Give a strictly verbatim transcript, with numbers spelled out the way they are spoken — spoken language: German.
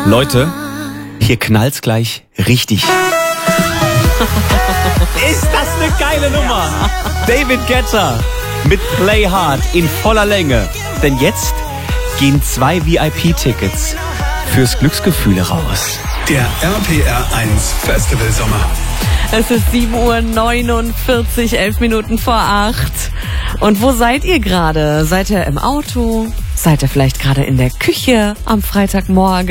Leute, hier knallt's gleich richtig. Ist das eine geile Nummer? David Guetta mit Play Hard in voller Länge. Denn jetzt gehen zwei V I P-Tickets fürs Glücksgefühle raus. Der R P R eins Festival Sommer. Es ist sieben Uhr neunundvierzig, elf Minuten vor acht. Und wo seid ihr gerade? Seid ihr im Auto? Seid ihr vielleicht gerade in der Küche am Freitagmorgen?